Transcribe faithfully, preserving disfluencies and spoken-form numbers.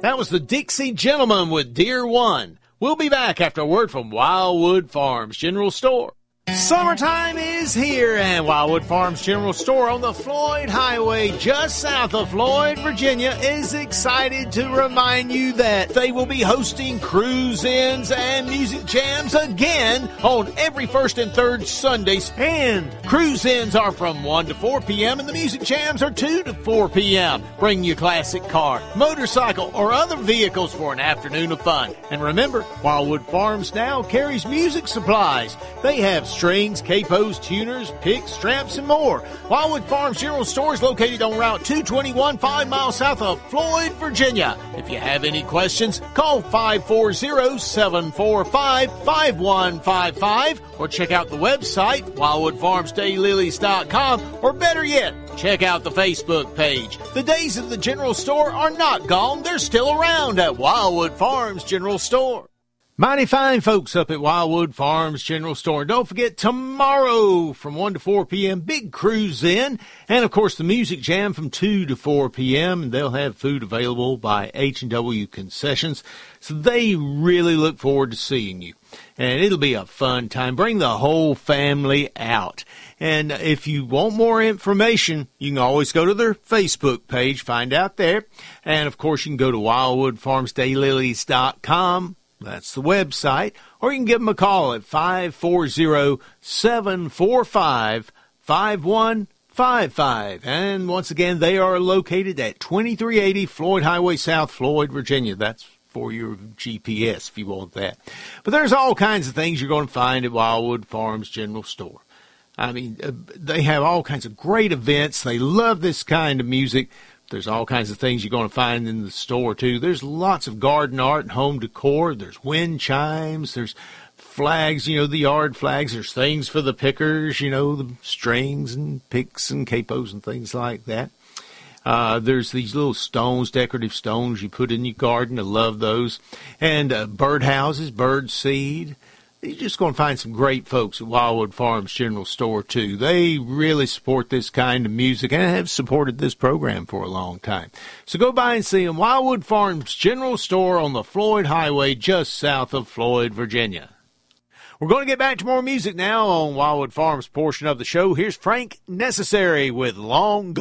That was the Dixie Gentleman with Dear One. We'll be back after a word from Wildwood Farms General Store. Summertime is here, and Wildwood Farms General Store on the Floyd Highway just south of Floyd, Virginia is excited to remind you that they will be hosting cruise-ins and music jams again on every first and third Sundays. And cruise-ins are from one to four p.m. and the music jams are two to four p.m. Bring your classic car, motorcycle, or other vehicles for an afternoon of fun. And remember, Wildwood Farms now carries music supplies. They have strings, capos, tuners, picks, straps, and more. Wildwood Farms General Store is located on Route two twenty-one, five miles south of Floyd, Virginia. If you have any questions, call five four zero, seven four five, five one five five or check out the website, wildwood farms daylilies dot com, or better yet, check out the Facebook page. The days of the General Store are not gone. They're still around at Wildwood Farms General Store. Mighty fine folks up at Wildwood Farms General Store. And don't forget, tomorrow from one to four p.m., big cruise in. And, of course, the music jam from two to four p.m. And they'll have food available by H and W Concessions. So they really look forward to seeing you. And it'll be a fun time. Bring the whole family out. And if you want more information, you can always go to their Facebook page, find out there. And, of course, you can go to wildwood farms daylilies dot com. That's the website. Or you can give them a call at five four zero, seven four five, five one five five. And once again, they are located at twenty-three eighty Floyd Highway South, Floyd, Virginia. That's for your G P S if you want that. But there's all kinds of things you're going to find at Wildwood Farms General Store. I mean, uh, they have all kinds of great events. They love this kind of music. There's all kinds of things you're going to find in the store, too. There's lots of garden art and home decor. There's wind chimes. There's flags, you know, the yard flags. There's things for the pickers, you know, the strings and picks and capos and things like that. Uh, there's these little stones, decorative stones you put in your garden. I love those. And uh, bird houses, bird seed. You're just going to find some great folks at Wildwood Farms General Store, too. They really support this kind of music and have supported this program for a long time. So go by and see them. Wildwood Farms General Store on the Floyd Highway just south of Floyd, Virginia. We're going to get back to more music now on Wildwood Farms portion of the show. Here's Frank Necessary with Long Gone.